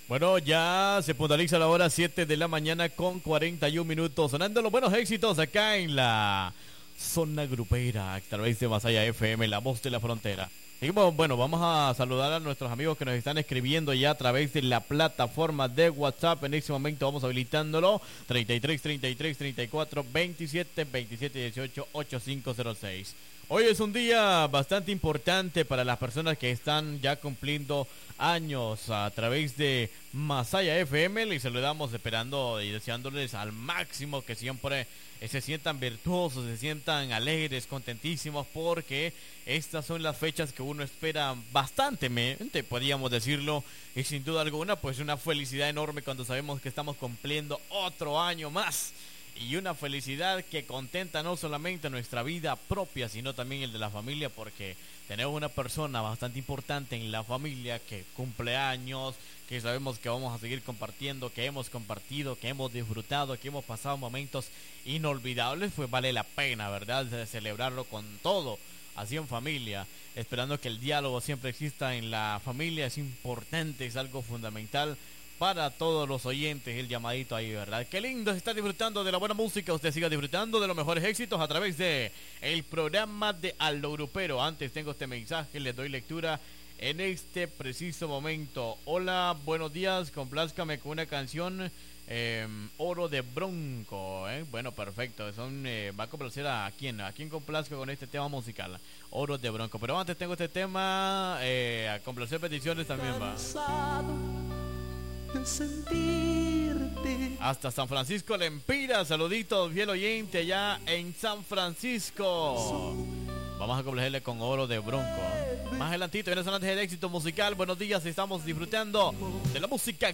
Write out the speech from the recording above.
Bueno, ya se puntualiza la hora 7 de la mañana con 41 minutos, sonando los buenos éxitos acá en la zona grupera, a través de Masaya FM, la voz de la frontera. Seguimos, bueno, vamos a saludar a nuestros amigos que nos están escribiendo ya a través de la plataforma de WhatsApp. En este momento vamos habilitándolo, 33 33 34 27 27 18 8506. Hoy es un día bastante importante para las personas que están ya cumpliendo años a través de Masaya FM. Les saludamos esperando y deseándoles al máximo que siempre se sientan virtuosos, se sientan alegres, contentísimos, porque estas son las fechas que uno espera bastantemente, podríamos decirlo, y sin duda alguna pues una felicidad enorme cuando sabemos que estamos cumpliendo otro año más. Y una felicidad que contenta no solamente nuestra vida propia, sino también el de la familia, porque tenemos una persona bastante importante en la familia que cumple años, que sabemos que vamos a seguir compartiendo, que hemos compartido, que hemos disfrutado, que hemos pasado momentos inolvidables. Pues vale la pena, ¿verdad?, de celebrarlo con todo, así en familia, esperando que el diálogo siempre exista en la familia. Es importante, es algo fundamental para todos los oyentes, el llamadito ahí, ¿verdad? Qué lindo es estar disfrutando de la buena música. Usted siga disfrutando de los mejores éxitos a través de el programa de Aldo Grupero. Antes tengo este mensaje, les doy lectura en este preciso momento. Hola, buenos días, complázcame con una canción, Oro de Bronco, ¿eh? Bueno, perfecto, va a complacer a quién complazco con este tema musical, Oro de Bronco. Pero antes tengo este tema, a complacer peticiones también va. Sentirte. Hasta San Francisco Lempira, saluditos, fiel oyente allá en San Francisco. Vamos a complacerle con Oro de Bronco. Más adelantito, en el sonante de éxito musical. Buenos días, estamos disfrutando de la música